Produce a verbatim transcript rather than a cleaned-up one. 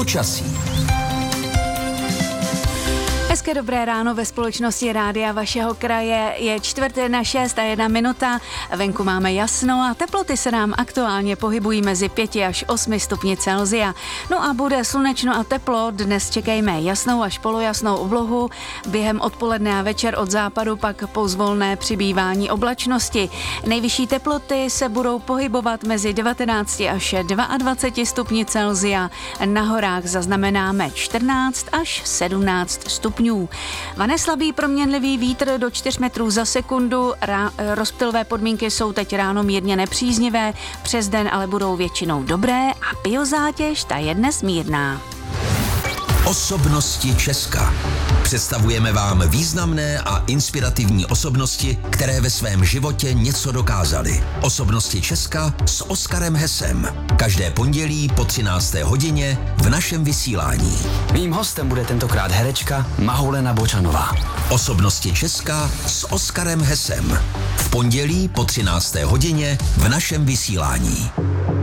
Počasí. Hezké dobré ráno ve společnosti rádia vašeho kraje. Je čtvrté na šest a jedna minuta. Venku máme jasno a teploty se nám aktuálně pohybují mezi pěti až osmi stupni Celsia. No a bude slunečno a teplo. Dnes čekejme jasnou až polojasnou oblohu. Během odpoledne a večer od západu pak pozvolné přibývání oblačnosti. Nejvyšší teploty se budou pohybovat mezi devatenácti až dvaceti dvěma stupni Celsia. Na horách zaznamenáme čtrnáct až sedmnáct stupňů. Vane slabý proměnlivý vítr do čtyř metrů za sekundu. Rá, rozptylové podmínky jsou teď ráno mírně nepříznivé, přes den ale budou většinou dobré a biozátěž ta je dnes mírná. Osobnosti Česka. Představujeme vám významné a inspirativní osobnosti, které ve svém životě něco dokázaly. Osobnosti Česka s Oskarem Hesem. Každé pondělí po třinácté hodině v našem vysílání. Mým hostem bude tentokrát herečka Mahoulena Bočanová. Osobnosti Česka s Oskarem Hesem. V pondělí po třinácté hodině v našem vysílání.